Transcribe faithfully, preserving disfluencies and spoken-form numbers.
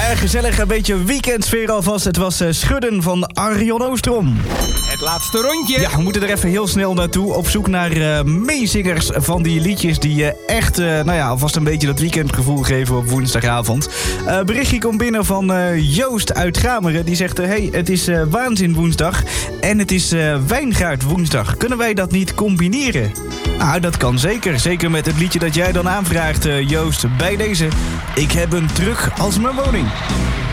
gezellig, een beetje weekendsfeer alvast. Het was uh, Schudden van Arjon Oostrom. Het laatste rondje. Ja, we moeten er even heel snel naartoe. Op zoek naar uh, meezingers van die liedjes die je uh, echt, uh, nou ja, alvast een beetje dat weekendgevoel geven op woensdagavond. Uh, berichtje komt binnen van uh, Joost uit Gameren. Die zegt, uh, hey, het is uh, waanzin woensdag en het is uh, wijngaard woensdag. Kunnen wij dat niet combineren? Nou, dat kan zeker. Zeker met het liedje dat jij dan aanvraagt, uh, Joost. Bij deze, ik heb een terug als mijn woning.